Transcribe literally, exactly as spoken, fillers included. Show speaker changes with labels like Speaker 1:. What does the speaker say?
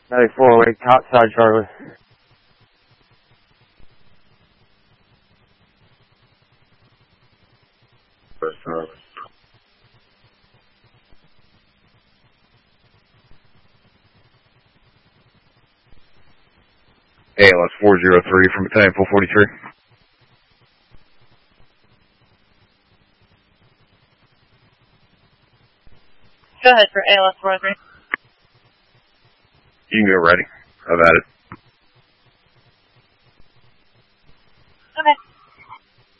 Speaker 1: ninety-four, wait, outside Charlie.
Speaker 2: West Charlie. A L S four zero three from battalion four forty-three.
Speaker 3: Go ahead for A L S four oh three.
Speaker 2: You can go ready. I've had it.
Speaker 3: Okay.